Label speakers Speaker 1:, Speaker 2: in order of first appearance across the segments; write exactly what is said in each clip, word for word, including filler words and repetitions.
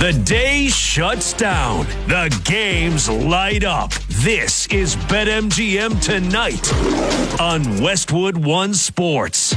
Speaker 1: The day shuts down. The games light up. This is BetMGM Tonight on Westwood One Sports.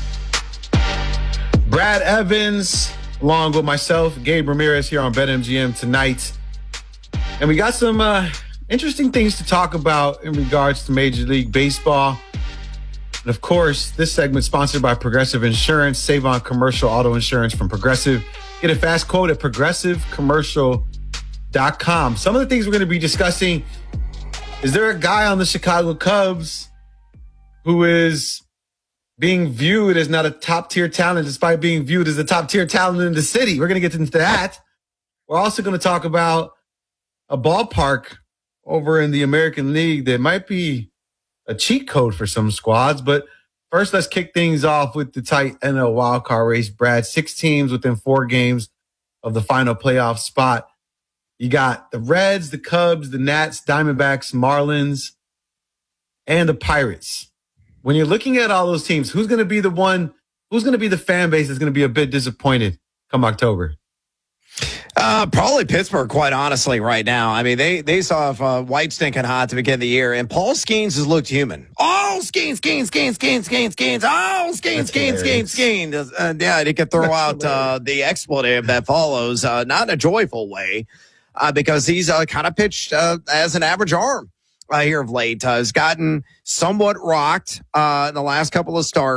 Speaker 2: Brad Evans, along with myself, Gabe Ramirez here on BetMGM Tonight. And we got some uh, interesting things to talk about in regards to Major League Baseball. And of course, this segment sponsored by Progressive Insurance. Save on commercial auto insurance from Progressive. Get a fast quote at progressive commercial dot com. Some of the things we're going to be discussing. Is there a guy on the Chicago Cubs who is being viewed as not a top-tier talent despite being viewed as a top-tier talent in the city? We're going to get into that. We're also going to talk about a ballpark over in the American League that might be a cheat code for some squads. But first, let's kick things off with the tight N L wildcard race. Brad, six teams within four games of the final playoff spot. You got the Reds, the Cubs, the Nats, Diamondbacks, Marlins, and the Pirates. When you're looking at all those teams, who's going to be the one, who's going to be the fan base that's going to be a bit disappointed come October?
Speaker 3: Uh, probably Pittsburgh, quite honestly, right now. I mean, they they saw uh, white stinking hot to begin the year, and Paul Skeens has looked human. Oh, Skeens, Skeens, Skeens, Skeens, Skeens, Skeens. Oh, Skeens, Skeens, Skeens, Skeens. Uh, yeah, they could throw out uh, the expletive that follows, uh, not in a joyful way, uh, because he's uh, kind of pitched uh, as an average arm uh, here of late. Uh, has gotten somewhat rocked uh, in the last couple of starts.